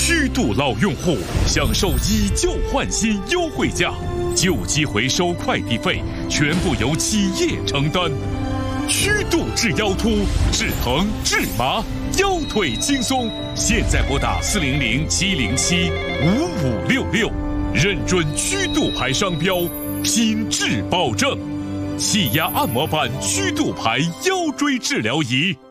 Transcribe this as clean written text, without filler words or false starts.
虚度老用户享受以旧换新优惠价，旧机回收快递费全部由企业承担。虚度治腰突、治疼、治麻，腰腿轻松。现在拨打400-707-5566，认准虚度牌商标，品质保证。气压按摩板虚度牌腰椎治疗仪。